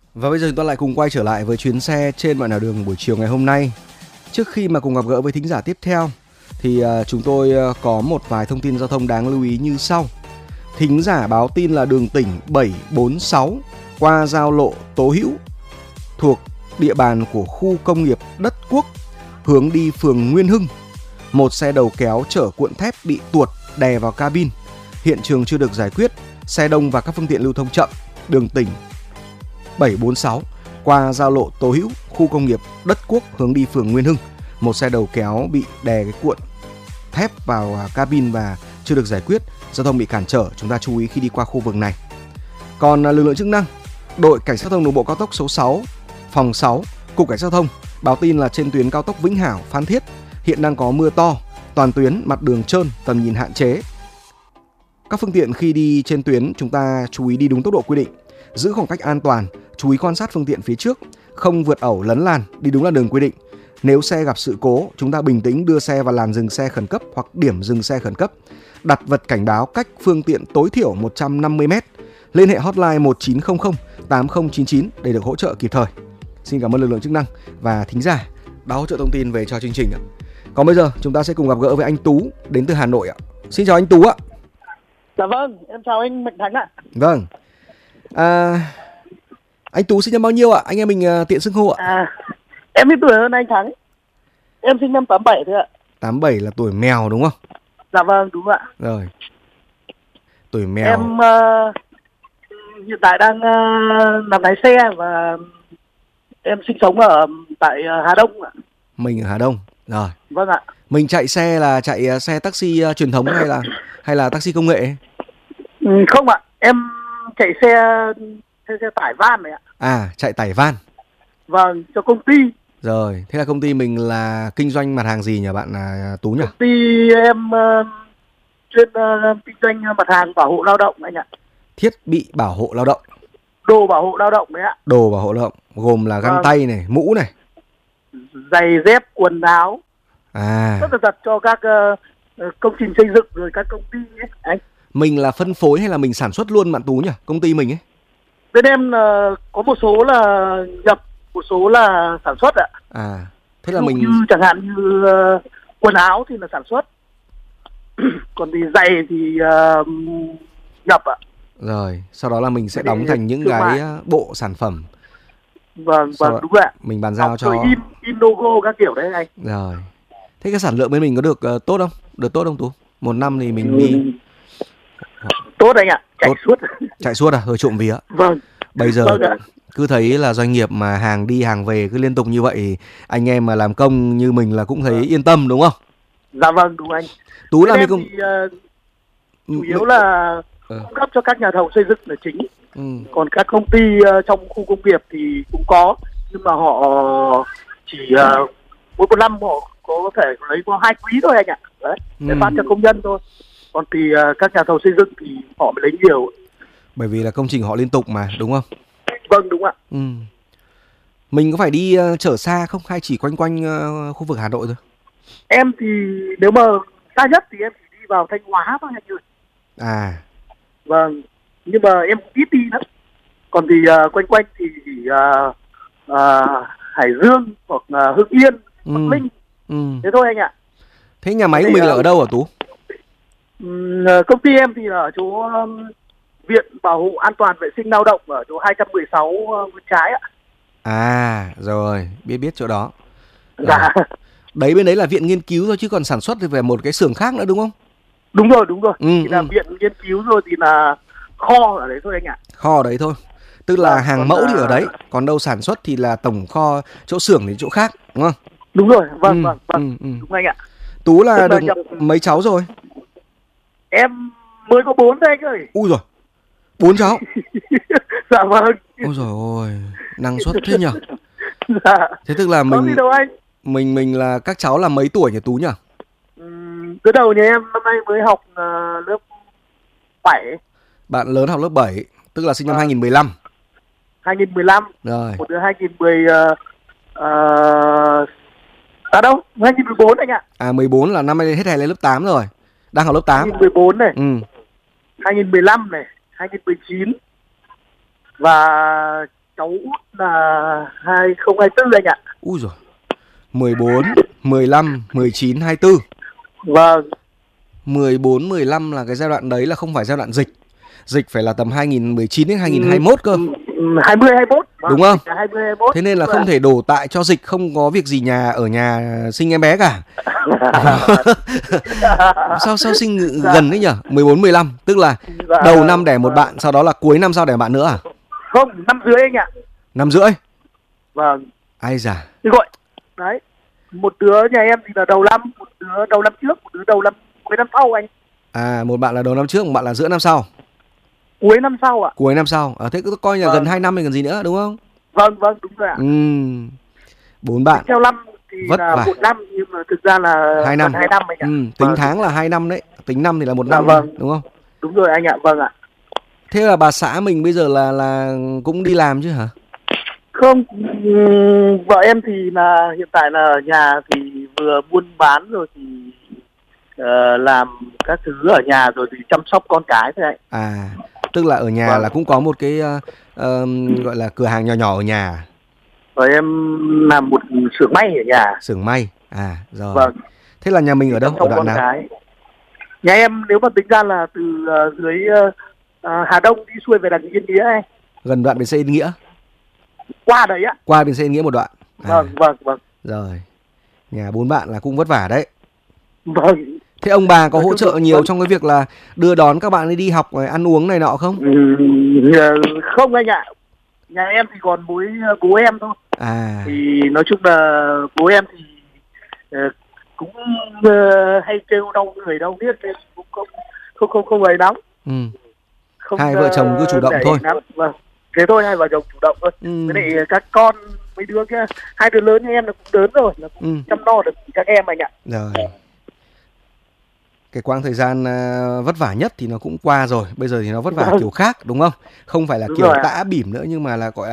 Và bây giờ chúng ta lại cùng quay trở lại với chuyến xe trên mọi nẻo đường buổi chiều ngày hôm nay. Trước khi mà cùng gặp gỡ với thính giả tiếp theo thì chúng tôi có một vài thông tin giao thông đáng lưu ý như sau. Thính giả báo tin là đường tỉnh 746 qua giao lộ Tố Hữu thuộc địa bàn của khu công nghiệp Đất Quốc hướng đi phường Nguyên Hưng. Một xe đầu kéo chở cuộn thép bị tuột đè vào cabin. Hiện trường chưa được giải quyết, xe đông và các phương tiện lưu thông chậm. Đường tỉnh 746 qua giao lộ Tố Hữu, khu công nghiệp Đất Quốc hướng đi phường Nguyên Hưng. Một xe đầu kéo bị đè cái cuộn thép vào cabin và chưa được giải quyết, giao thông bị cản trở, chúng ta chú ý khi đi qua khu vực này. Còn lực lượng chức năng, đội cảnh sát giao thông đường bộ cao tốc số 6, phòng 6, cục cảnh sát giao thông báo tin là trên tuyến cao tốc Vĩnh Hảo Phan Thiết hiện đang có mưa to, toàn tuyến mặt đường trơn, tầm nhìn hạn chế. Các phương tiện khi đi trên tuyến chúng ta chú ý đi đúng tốc độ quy định, giữ khoảng cách an toàn, chú ý quan sát phương tiện phía trước, không vượt ẩu lấn làn, đi đúng làn đường quy định. Nếu xe gặp sự cố, chúng ta bình tĩnh đưa xe vào làn dừng xe khẩn cấp hoặc điểm dừng xe khẩn cấp. Đặt vật cảnh báo cách phương tiện tối thiểu 150m. Liên hệ hotline 1900 8099 để được hỗ trợ kịp thời. Xin cảm ơn lực lượng chức năng và thính giả đã hỗ trợ thông tin về cho chương trình ạ. Còn bây giờ chúng ta sẽ cùng gặp gỡ với anh Tú đến từ Hà Nội ạ. Xin chào anh Tú ạ. Dạ vâng, em chào anh Mạnh Thắng ạ. Vâng. Anh Tú sinh năm bao nhiêu ạ? Anh em mình tiện xưng hô ạ. Em ít tuổi hơn anh Thắng. Em sinh năm 87 thôi ạ. 87 là tuổi mèo đúng không? Dạ vâng, đúng ạ. Rồi. Tuổi mèo. Em hiện tại đang làm lái xe và em sinh sống ở tại Hà Đông ạ. Mình ở Hà Đông. Rồi. Vâng ạ. Mình chạy xe là chạy xe taxi truyền thống hay là taxi công nghệ? Không ạ, em chạy xe tải van này ạ. Chạy tải van. Vâng, cho công ty. Rồi, thế là công ty mình là kinh doanh mặt hàng gì nhỉ bạn Tú nhỉ? Công ty em chuyên kinh doanh mặt hàng bảo hộ lao động anh ạ. Thiết bị bảo hộ lao động. Đồ bảo hộ lao động đấy ạ. Đồ bảo hộ lao động gồm là găng tay này, mũ này, giày dép, quần áo. Rất là giật cho các công trình xây dựng rồi các công ty ấy anh. Mình là phân phối hay là mình sản xuất luôn bạn Tú nhỉ? Công ty mình ấy. Bên em có một số là nhập, một số là sản xuất ạ. Thế là mình như chẳng hạn như quần áo thì là sản xuất. Còn thì giày thì nhập ạ. Rồi, sau đó là mình sẽ đóng thành những cái bộ sản phẩm. Vâng, đúng ạ. Mình bàn giao cho in logo các kiểu đấy anh. Rồi. Thế cái sản lượng bên mình có được tốt không? Được tốt không Tú? Một năm thì mình đi tốt anh ạ, chạy suốt hơi trộm vía. Vâng. Bây giờ cứ thấy là doanh nghiệp mà hàng đi hàng về cứ liên tục như vậy, anh em mà làm công như mình là cũng thấy yên tâm đúng không? Dạ vâng, đúng anh. Tú làm công chủ yếu là cung cấp cho các nhà thầu xây dựng là chính. Còn các công ty trong khu công nghiệp thì cũng có, nhưng mà họ chỉ mỗi một năm họ có thể lấy có 2 quý thôi anh ạ. Đấy, để phát cho công nhân thôi. Còn thì các nhà thầu xây dựng thì họ mới lấy nhiều. Bởi vì là công trình họ liên tục mà, đúng không? Vâng, đúng ạ. Mình có phải đi chở xa không hay chỉ quanh khu vực Hà Nội thôi? Em thì nếu mà xa nhất thì em chỉ đi vào Thanh Hóa thôi anh ơi. Vâng, nhưng mà em cũng ít đi lắm. Còn thì quanh thì chỉ Hải Dương hoặc Hưng Yên, Bắc Ninh. Thế thôi anh ạ. Thế nhà máy của mình là ở đâu hả Tú? Công ty em thì ở chỗ Viện Bảo hộ An toàn Vệ sinh Lao động ở chỗ 216 Nguyễn Trái ạ. Rồi, biết chỗ đó. Dạ. Đấy, bên đấy là viện nghiên cứu thôi chứ còn sản xuất thì về một cái xưởng khác nữa đúng không? Đúng rồi. Thì là viện nghiên cứu rồi thì là kho ở đấy thôi anh ạ. Kho ở đấy thôi. Tức là hàng mẫu thì ở đấy, còn đâu sản xuất thì là tổng kho, chỗ xưởng thì chỗ khác, đúng không? Đúng rồi, vâng. Đúng anh ạ. Tú là được mấy cháu rồi? Em mới có 4 thôi anh ơi. Ui rồi, 4 cháu. Dạ vâng. Ôi dồi ôi, năng suất thế nhở. Dạ. Thế tức là mình đâu anh? Mình là các cháu là mấy tuổi nhỉ Tú nhỉ? Từ đầu nhà em năm nay mới học lớp 7. Bạn lớn học lớp 7, tức là sinh năm 2015. 2015. Rồi. Một đứa 2010 đâu? 2014 anh ạ. 14 là năm nay hết hè lên lớp 8 rồi. Đang học lớp 8. 2014 này. 2015 này, 2019 và cháu út là 2024 anh ạ. Ui rồi, 14, 15, 19, 24. Vâng. 14, 15 là cái giai đoạn đấy là không phải giai đoạn dịch. Dịch phải là tầm 2019 đến 2021 cơ. 20, 21. Đúng không? 20, 21. Thế nên là không thể đổ tại cho dịch, không có việc gì ở nhà sinh em bé cả. Sao sinh gần đấy nhỉ? 14, 15, tức là đầu năm đẻ một bạn, sau đó là cuối năm sau đẻ bạn nữa à? Không, 5 rưỡi anh ạ. 5 rưỡi? Vâng. Ai già. Như vậy. Đấy. Một đứa nhà em thì là đầu năm, một đứa đầu năm trước, một đứa đầu năm cuối năm sau anh. À, một bạn là đầu năm trước, một bạn là giữa năm sau. Cuối năm sau ạ. Cuối năm sau. Thế cứ coi là gần 2 năm thì cần gì nữa, đúng không? Vâng, đúng rồi ạ. 4 bạn. Theo năm thì vất là vả. 1 năm, nhưng mà thực ra là 2 năm. 2 năm anh ạ. Tính tháng là 2 năm đấy, tính năm thì là 1 năm, đúng không? Đúng rồi anh ạ, vâng ạ. Thế là bà xã mình bây giờ là cũng đi làm chứ hả? Không, vợ em thì là hiện tại là ở nhà thì vừa buôn bán rồi thì làm các thứ ở nhà rồi thì chăm sóc con cái thôi anh. À, tức là ở nhà là cũng có một cái gọi là cửa hàng nhỏ nhỏ ở nhà. Rồi em làm một xưởng may ở nhà. Xưởng may, à rồi. Vâng. Thế là nhà mình ở đâu, ở đoạn nào? Cái. Nhà em nếu mà tính ra là từ dưới Hà Đông đi xuôi về đằng Yên Nghĩa ấy. Gần đoạn bến xe Yên Nghĩa. Qua đấy ạ. Qua bến xe Yên Nghĩa một đoạn. Vâng. Rồi. Nhà 4 bạn là cũng vất vả đấy. Vâng. Thế ông bà có hỗ trợ nhiều trong cái việc là đưa đón các bạn đi học, ăn uống này nọ không? Không anh ạ. Nhà em thì còn bố em thôi. À. Thì nói chung là bố em thì cũng hay kêu đau người đau biết nên cũng không ấy lắm. Hai vợ chồng cứ chủ động thôi. Vâng. Thế thôi, hai vợ chồng chủ động thôi. Cái này các con mấy đứa kia, 2 đứa lớn như em là cũng lớn rồi, là cũng chăm lo được các em anh ạ. Rồi. Cái quãng thời gian vất vả nhất thì nó cũng qua rồi, bây giờ thì nó vất vả kiểu khác, đúng không? Không phải là kiểu tã bỉm nữa, nhưng mà là gọi là